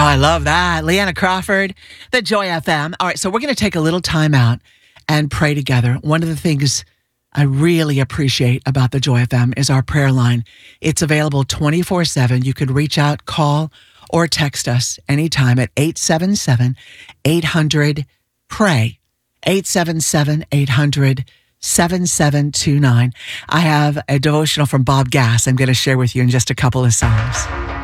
I love that. Leanna Crawford, the Joy FM. All right, so we're going to take a little time out and pray together. One of the things I really appreciate about the Joy FM is our prayer line. It's available 24/7. You can reach out, call, or text us anytime at 877-800-PRAY, 877-800-7729. I have a devotional from Bob Gass I'm going to share with you in just a couple of songs.